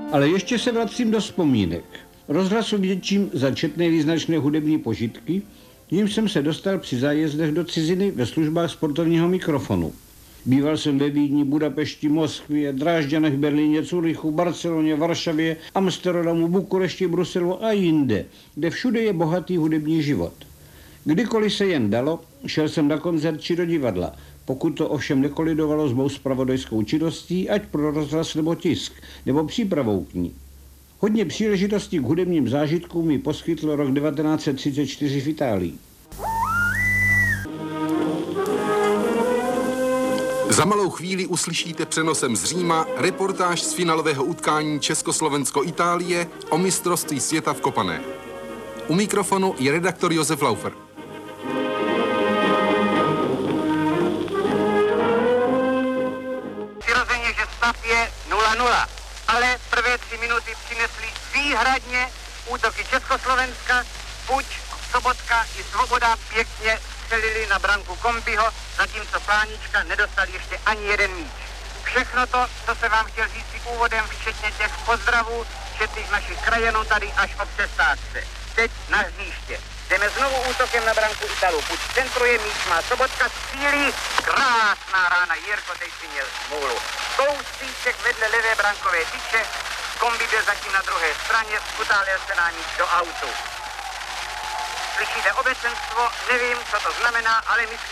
Ale ještě se vracím do vzpomínek. Rozhlasu vděčím za četné význačné hudební požitky, jim jsem se dostal při zájezdech do ciziny ve službách sportovního mikrofonu. Býval jsem ve Vídni, Budapešti, Moskvě, Drážďanech, Berlíně, Curychu, Barceloně, Varšavě, Amsterdamu, Bukurešti, Bruselu a jinde, kde všude je bohatý hudební život. Kdykoliv se jen dalo, šel jsem na koncert či do divadla, pokud to ovšem nekolidovalo s mou zpravodajskou činností, ať pro rozhlas nebo tisk, nebo přípravou k ní. Hodně příležitostí k hudebním zážitkům mi poskytl rok 1934 v Itálii. Za malou chvíli uslyšíte přenosem z Říma reportáž z finálového utkání Československo-Itálie o mistrovství světa v kopané. U mikrofonu je redaktor Josef Laufer. Přirozeně, že stav je 0-0, ale prvé 3 minuty přinesly výhradně útoky Československa, Puč, Sobotka i Svoboda pěkně střelili na branku Kombiho, zatímco Plánička nedostal ještě ani jeden míč. Všechno to, co se vám chtěl říct si úvodem, včetně těch pozdravů, všetných našich krajanů tady až o přestávce. Teď na hřiště. Jdeme znovu útokem na branku Italů. Puč centruje, míč má Sobotka, střílí. Krásná rána, Jirko, teď si měl smůlu. Kousíček vedle levé brankové tyče, Kombi byl zatím na druhé straně, skutálil se náník do autu. Slyšíte obecenstvo, nevím, co to znamená, ale myslím,